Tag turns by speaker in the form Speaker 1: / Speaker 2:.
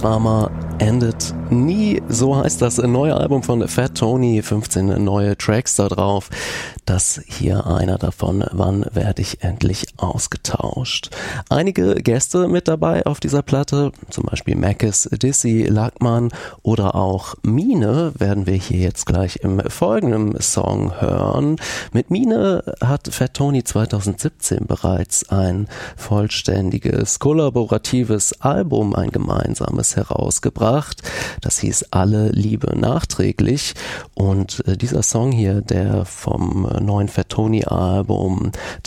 Speaker 1: Drama endet nie. So heißt das neue Album von Fat Tony. 15 neue Tracks da drauf. Das hier einer davon. Wann werde ich endlich ausgetauscht? Einige Gäste mit dabei auf dieser Platte. Zum Beispiel Makis, Dizzy, Lackmann oder auch Mine werden wir hier jetzt gleich im folgenden Song hören. Mit Mine hat Fat Tony 2017 bereits ein vollständiges, kollaboratives Album, ein gemeinsames herausgebracht. Das hieß Alle Liebe nachträglich. Und dieser Song hier, der vom neuen Fat Tony Album